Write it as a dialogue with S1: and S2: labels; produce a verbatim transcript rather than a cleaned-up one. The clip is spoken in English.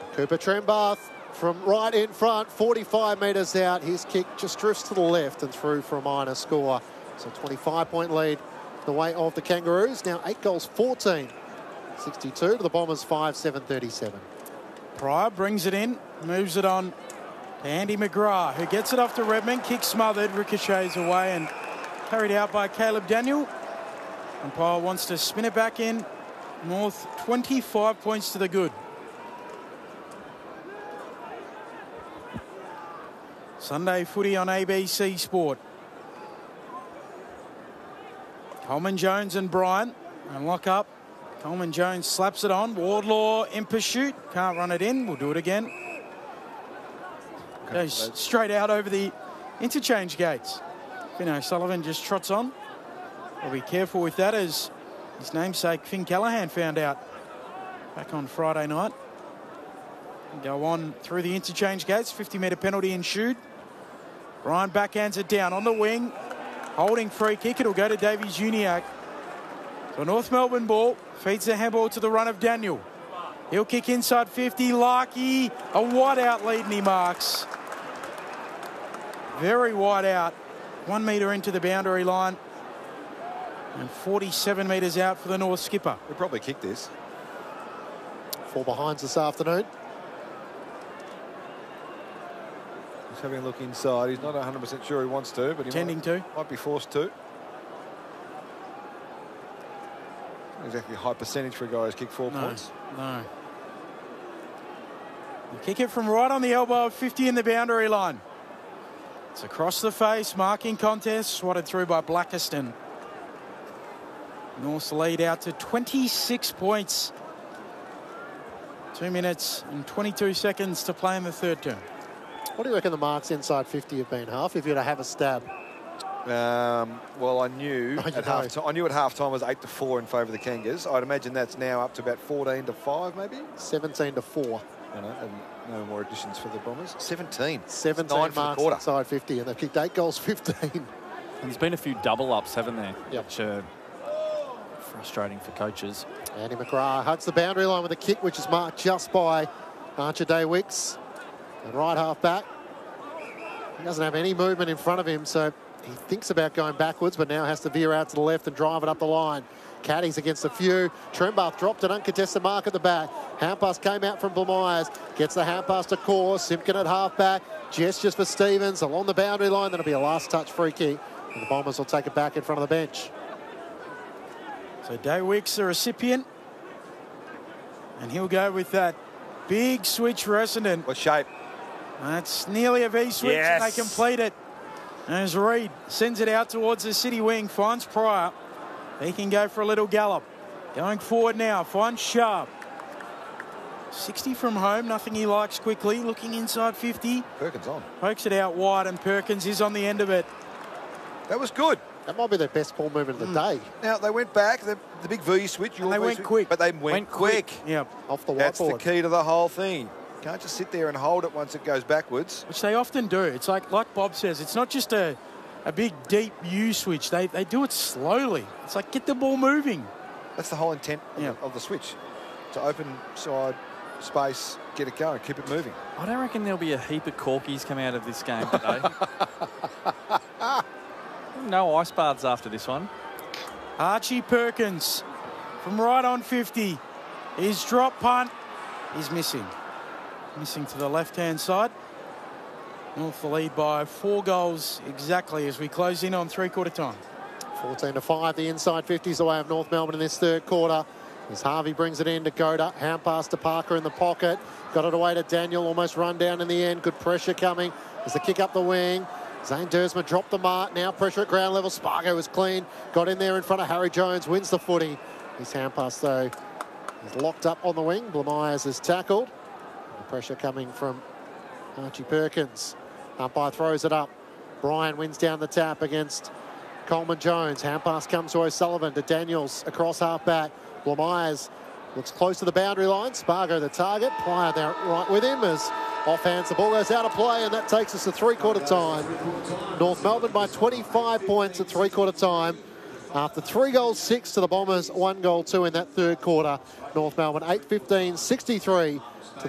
S1: Cooper Trembath from right in front, forty-five metres out. His kick just drifts to the left and through for a minor score. So twenty-five point lead the way of the Kangaroos. Now eight goals, fourteen. sixty-two to the Bombers, five seven thirty-seven.
S2: Pryor brings it in, moves it on to Andy McGrath, who gets it off to Redmond. Kick smothered, ricochets away and carried out by Caleb Daniel. And Pryor wants to spin it back in. North, twenty-five points to the good. Sunday footy on A B C Sport. Coleman, Jones and Bryant and lock up. Coleman Jones slaps it on. Wardlaw in pursuit. Can't run it in. We'll do it again. Goes straight out over the interchange gates. Finn O'Sullivan just trots on. We'll be careful with that, as his namesake Finn Callaghan found out back on Friday night. Go on through the interchange gates. fifty metre penalty ensued. Bryant backhands it down on the wing. Holding free kick. It'll go to Davies Uniacke. So North Melbourne ball. Feeds the handball to the run of Daniel. He'll kick inside fifty. Larkey, a wide out lead, and he marks. Very wide out. One metre into the boundary line. And forty-seven metres out for the North skipper.
S3: He'll probably kick this.
S1: Four behinds this afternoon.
S3: He's having a look inside. He's not one hundred percent sure he wants to, but he
S2: Tending
S3: might,
S2: to.
S3: might be forced to. Not exactly a high percentage for a guy who's kicked four
S2: No,
S3: points.
S2: no. You kick it from right on the elbow of fifty in the boundary line. It's across the face, marking contest, swatted through by Blackiston. North's lead out to twenty-six points. Two minutes and twenty-two seconds to play in the third term.
S1: What do you reckon the marks inside fifty have been, Half, if you were to have a stab?
S3: Um, well, I knew
S1: Oh, you
S3: at
S1: know.
S3: half time. I knew at half time was eight to four in favour of the Kangas. I'd imagine that's now up to about fourteen to five, maybe.
S1: seventeen to four.
S3: I know, and no more additions for the Bombers. Seventeen.
S1: seventeen
S3: Nine for the
S1: marks
S3: quarter.
S1: inside fifty, and they've kicked eight goals, fifteen.
S4: And there's been a few double ups, haven't there?
S1: Yep.
S4: Which are frustrating for coaches.
S1: Andy McGrath hugs the boundary line with a kick, which is marked just by Archer Day-Wicks. And right half back. He doesn't have any movement in front of him, so he thinks about going backwards, but now has to veer out to the left and drive it up the line. Caddies against a few. Trembath dropped an uncontested mark at the back. Hand-pass came out from Blamires. Gets the hand-pass to Core. Simpkin at half-back. Gestures for Stevens along the boundary line. That'll be a last-touch free kick. And the Bombers will take it back in front of the bench.
S2: So Day-Wicks, the recipient. And he'll go with that big switch for Essendon.
S3: What shape?
S2: That's nearly a V-switch,
S3: Yes.
S2: and they complete it. As Reid sends it out towards the city wing, finds Pryor. He can go for a little gallop. Going forward now, finds Sharp. sixty from home, nothing he likes quickly. Looking inside fifty.
S3: Perkins on.
S2: Pokes it out wide, and Perkins is on the end of it.
S3: That was good.
S1: That might be their best ball movement of the day.
S3: Now, they went back, the, the big V switch.
S2: And they
S3: V
S2: went
S3: switch,
S2: quick.
S3: But they went,
S4: Went
S3: quick.
S4: quick.
S2: Yep.
S1: Off the
S3: That's the
S1: whiteboard.
S3: key to the whole thing. Can't just sit there and hold it once it goes backwards.
S2: Which they often do. It's like like Bob says, it's not just a, a big, deep U switch. They, they do it slowly. It's like, get the ball moving.
S3: That's the whole intent of,
S2: Yeah.
S3: the, of the switch. To open side space, get it going, keep it moving.
S4: I don't reckon there'll be a heap of corkies come out of this game today. No ice baths after this one.
S2: Archie Perkins from right on fifty. His drop punt is missing. Missing to the left-hand side. North the lead by four goals exactly as we close in on three-quarter time.
S1: fourteen to five, the inside fifties away of North Melbourne in this third quarter. As Harvey brings it in to Goda. Hand pass to Parker in the pocket. Got it away to Daniel, almost run down in the end. Good pressure coming. There's the kick up the wing. Zane Dersma dropped the mark. Now pressure at ground level. Spargo was clean. Got in there in front of Harry Jones. Wins the footy. His hand pass, though, is locked up on the wing. Blamires is tackled. The pressure coming from Archie Perkins. Umpire throws it up. Bryan wins down the tap against Coleman Jones. Hand pass comes to O'Sullivan, to Daniels across half back. Blamires looks close to the boundary line. Spargo the target. Pryor there right with him as offhands. The ball goes out of play, and that takes us to three-quarter time. North Melbourne by twenty-five points at three-quarter time. After three goals, six to the Bombers, one goal, two in that third quarter. North Melbourne eight fifteen, sixty-three.